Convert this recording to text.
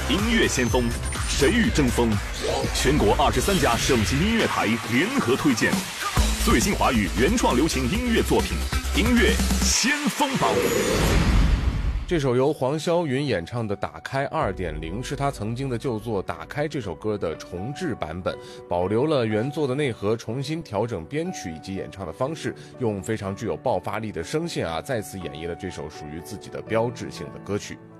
音乐先锋，谁与争锋？全国23家省级音乐台联合推荐最新华语原创流行音乐作品《音乐先锋榜》。 这首由黄霄云演唱的《打开 2.0》是他曾经的旧作《打开》这首歌的重制版本，保留了原作的内核，重新调整编曲以及演唱的方式，用非常具有爆发力的声线再次演绎了这首属于自己的标志性的歌曲。